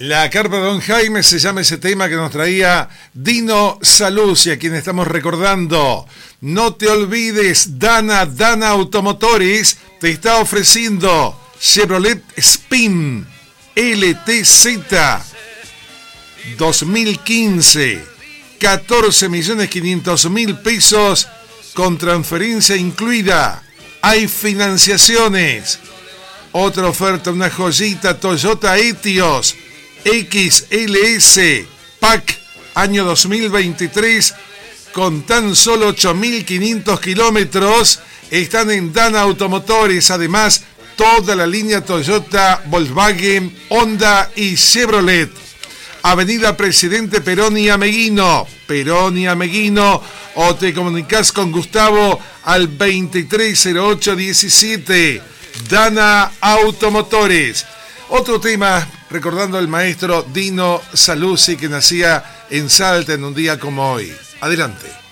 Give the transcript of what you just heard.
La carpa de Don Jaime se llama ese tema que nos traía Dino Saluzzi, a quien estamos recordando. No te olvides, Dana Automotores te está ofreciendo Chevrolet Spin LTZ 2015, 14.500.000 pesos con transferencia incluida. Hay financiaciones. Otra oferta, una joyita, Toyota Etios XLS PAC año 2023 con tan solo 8.500 kilómetros. Están en Dana Automotores. Además, toda la línea Toyota, Volkswagen, Honda y Chevrolet. Avenida Presidente Perón y Ameguino, o te comunicas con Gustavo al 230817. Dana Automotores. Otro tema, recordando al maestro Dino Saluzzi, que nacía en Salta en un día como hoy. Adelante.